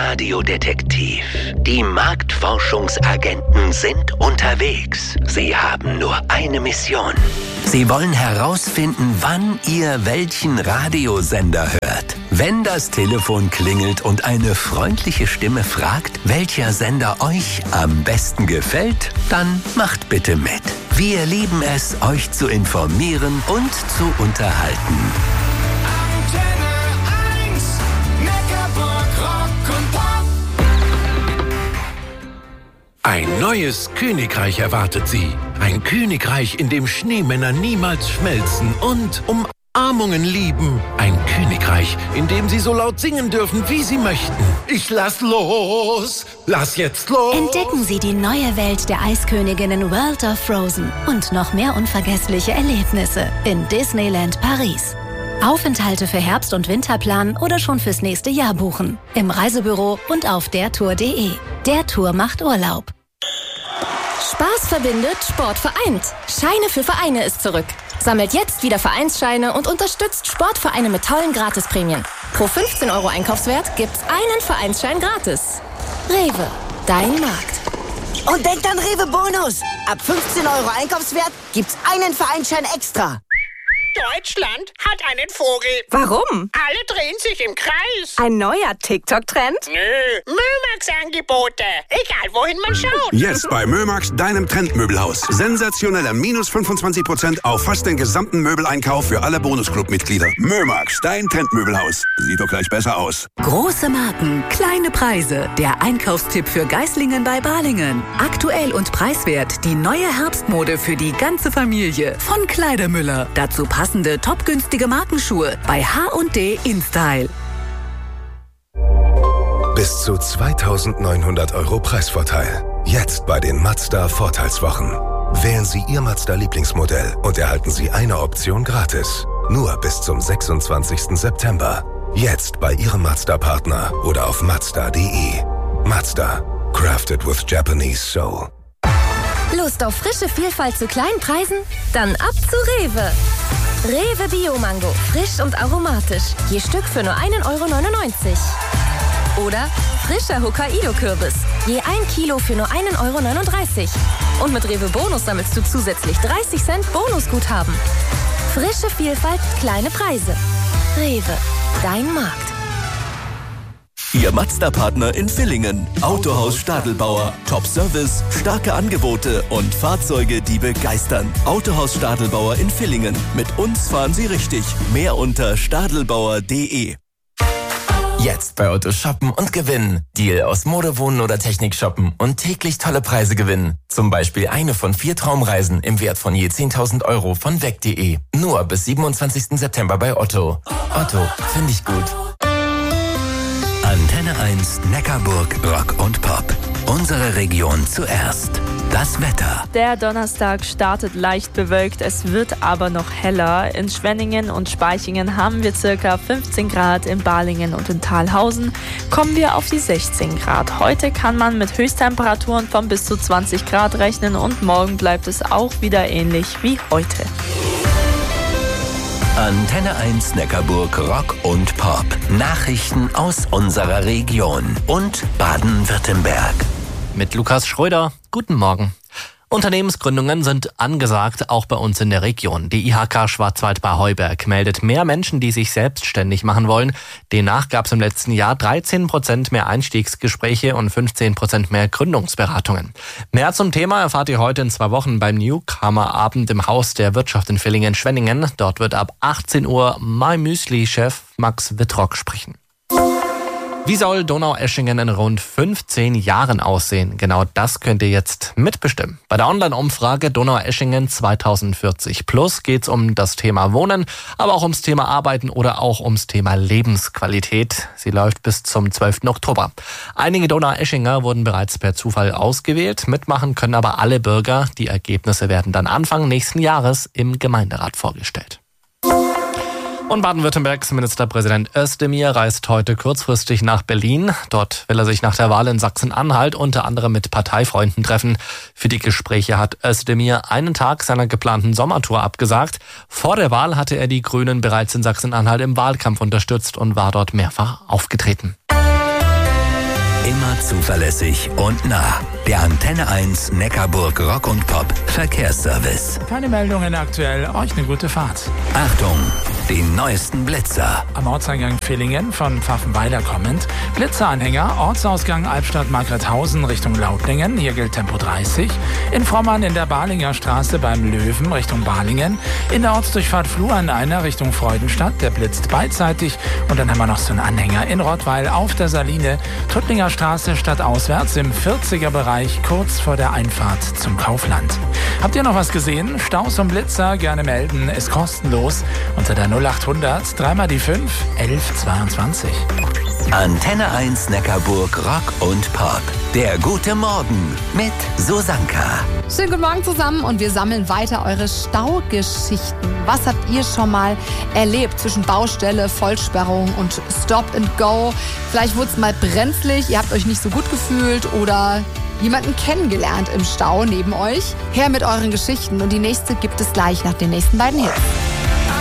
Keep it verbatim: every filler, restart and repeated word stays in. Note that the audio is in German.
Radiodetektiv. Die Marktforschungsagenten sind unterwegs. Sie haben nur eine Mission. Sie wollen herausfinden, wann ihr welchen Radiosender hört. Wenn das Telefon klingelt und eine freundliche Stimme fragt, welcher Sender euch am besten gefällt, dann macht bitte mit. Wir lieben es, euch zu informieren und zu unterhalten. Ein neues Königreich erwartet Sie. Ein Königreich, in dem Schneemänner niemals schmelzen und Umarmungen lieben. Ein Königreich, in dem Sie so laut singen dürfen, wie Sie möchten. Ich lass los! Lass jetzt los! Entdecken Sie die neue Welt der Eisköniginnen World of Frozen und noch mehr unvergessliche Erlebnisse in Disneyland Paris. Aufenthalte für Herbst- und Winter planen oder schon fürs nächste Jahr buchen. Im Reisebüro und auf der tour punkt de. Der Tour macht Urlaub. Spaß verbindet, Sport vereint. Scheine für Vereine ist zurück. Sammelt jetzt wieder Vereinsscheine und unterstützt Sportvereine mit tollen Gratisprämien. Pro fünfzehn Euro Einkaufswert gibt's einen Vereinsschein gratis. Rewe, dein Markt. Und denkt an Rewe Bonus. Ab fünfzehn Euro Einkaufswert gibt's einen Vereinsschein extra. Deutschland hat einen Vogel. Warum? Alle drehen sich im Kreis. Ein neuer TikTok-Trend? Nö, Mömax-Angebote. Egal, wohin man schaut. Jetzt bei Mömax, deinem Trendmöbelhaus. Sensationelle minus fünfundzwanzig Prozent auf fast den gesamten Möbeleinkauf für alle Bonusclub-Mitglieder. Mömax, dein Trendmöbelhaus. Sieht doch gleich besser aus. Große Marken, kleine Preise. Der Einkaufstipp für Geislingen bei Balingen. Aktuell und preiswert die neue Herbstmode für die ganze Familie. Von Kleidermüller. Dazu passende topgünstige Markenschuhe bei H und D InStyle. Bis zu zweitausendneunhundert Euro Preisvorteil. Jetzt bei den Mazda Vorteilswochen. Wählen Sie Ihr Mazda Lieblingsmodell und erhalten Sie eine Option gratis. Nur bis zum sechsundzwanzigsten September. Jetzt bei Ihrem Mazda-Partner oder auf mazda punkt de. Mazda. Crafted with Japanese Soul. Lust auf frische Vielfalt zu kleinen Preisen? Dann ab zu Rewe. Rewe Bio-Mango. Frisch und aromatisch. Je Stück für nur ein Euro neunundneunzig. Oder frischer Hokkaido-Kürbis. Je ein Kilo für nur ein Euro neununddreißig. Und mit Rewe Bonus sammelst du zusätzlich dreißig Cent Bonusguthaben. Frische Vielfalt, kleine Preise. Rewe. Dein Markt. Ihr Mazda-Partner in Villingen. Autohaus Stadelbauer. Top-Service, starke Angebote und Fahrzeuge, die begeistern. Autohaus Stadelbauer in Villingen. Mit uns fahren Sie richtig. Mehr unter stadelbauer punkt de. Jetzt bei Otto shoppen und gewinnen. Deal aus Mode, Wohnen oder Technik shoppen und täglich tolle Preise gewinnen. Zum Beispiel eine von vier Traumreisen im Wert von je zehntausend Euro von weg punkt de. Nur bis siebenundzwanzigsten September bei Otto. Otto, finde ich gut. Antenne eins Neckarburg Rock und Pop. Unsere Region zuerst. Das Wetter. Der Donnerstag startet leicht bewölkt, es wird aber noch heller. In Schwenningen und Spaichingen haben wir circa fünfzehn Grad, in Balingen und in Thalhausen kommen wir auf die sechzehn Grad. Heute kann man mit Höchsttemperaturen von bis zu zwanzig Grad rechnen und morgen bleibt es auch wieder ähnlich wie heute. Antenne eins Neckarburg Rock und Pop. Nachrichten aus unserer Region und Baden-Württemberg. Mit Lukas Schröder. Guten Morgen. Unternehmensgründungen sind angesagt, auch bei uns in der Region. Die I H K Schwarzwald bei Heuberg meldet mehr Menschen, die sich selbstständig machen wollen. Demnach gab es im letzten Jahr dreizehn Prozent mehr Einstiegsgespräche und fünfzehn Prozent mehr Gründungsberatungen. Mehr zum Thema erfahrt ihr heute in zwei Wochen beim Newcomer-Abend im Haus der Wirtschaft in Villingen-Schwenningen. Dort wird ab achtzehn Uhr My Müsli-Chef Max Wittrock sprechen. Wie soll Donaueschingen in rund fünfzehn Jahren aussehen? Genau das könnt ihr jetzt mitbestimmen. Bei der Online-Umfrage Donaueschingen zweitausendvierzig plus geht es um das Thema Wohnen, aber auch ums Thema Arbeiten oder auch ums Thema Lebensqualität. Sie läuft bis zum zwölften Oktober. Einige Donaueschinger wurden bereits per Zufall ausgewählt. Mitmachen können aber alle Bürger. Die Ergebnisse werden dann Anfang nächsten Jahres im Gemeinderat vorgestellt. Und Baden-Württembergs Ministerpräsident Özdemir reist heute kurzfristig nach Berlin. Dort will er sich nach der Wahl in Sachsen-Anhalt unter anderem mit Parteifreunden treffen. Für die Gespräche hat Özdemir einen Tag seiner geplanten Sommertour abgesagt. Vor der Wahl hatte er die Grünen bereits in Sachsen-Anhalt im Wahlkampf unterstützt und war dort mehrfach aufgetreten. Immer zuverlässig und nah. Der Antenne eins Neckarburg Rock und Pop Verkehrsservice. Keine Meldungen aktuell, euch eine gute Fahrt. Achtung, die neuesten Blitzer. Am Ortseingang Villingen von Pfaffenweiler kommend. Blitzeranhänger, Ortsausgang Albstadt-Margrethausen Richtung Laublingen. Hier gilt Tempo dreißig. In Frommern in der Balinger Straße beim Löwen Richtung Balingen. In der Ortsdurchfahrt Flur an einer Richtung Freudenstadt. Der blitzt beidseitig. Und dann haben wir noch so einen Anhänger in Rottweil auf der Saline. Tuttlinger Straße stadtauswärts im vierziger Bereich. Kurz vor der Einfahrt zum Kaufland. Habt ihr noch was gesehen? Staus und Blitzer gerne melden, ist kostenlos unter der null achthundert dreimal die fünf elf zweiundzwanzig. Antenne eins Neckarburg Rock und Pop. Der gute Morgen mit Susanka. Schönen guten Morgen zusammen und wir sammeln weiter eure Staugeschichten. Was habt ihr schon mal erlebt zwischen Baustelle, Vollsperrung und Stop and Go? Vielleicht wurde es mal brenzlig, ihr habt euch nicht so gut gefühlt oder jemanden kennengelernt im Stau neben euch. Her mit euren Geschichten und die nächste gibt es gleich nach den nächsten beiden Hits.